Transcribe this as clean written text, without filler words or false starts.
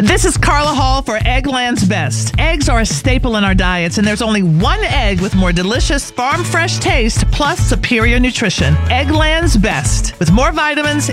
This is Carla Hall for Eggland's Best. Eggs are a staple in our diets, and there's only one egg with more delicious farm fresh taste plus superior nutrition. Eggland's Best. With more vitamins,